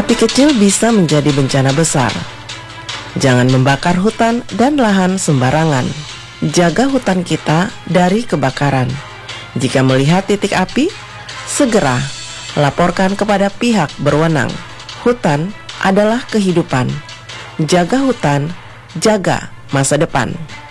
Api kecil bisa menjadi bencana besar. Jangan membakar hutan dan lahan sembarangan. Jaga hutan kita dari kebakaran. Jika melihat titik api, segera laporkan kepada pihak berwenang. Hutan adalah kehidupan. Jaga hutan, jaga masa depan.